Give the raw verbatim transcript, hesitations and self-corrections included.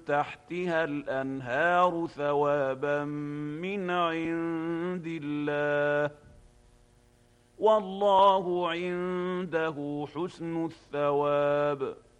تحتها الأنهار ثوابا من عند الله والله عنده حسن الثواب.